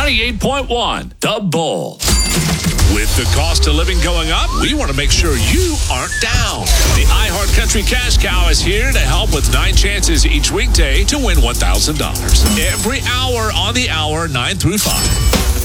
98.1, The Bull. With the cost of living going up, we want to make sure you aren't down. The iHeart Country Cash Cow is here to help with 9 chances each weekday to win $1,000. Every hour on the hour, 9 through 5.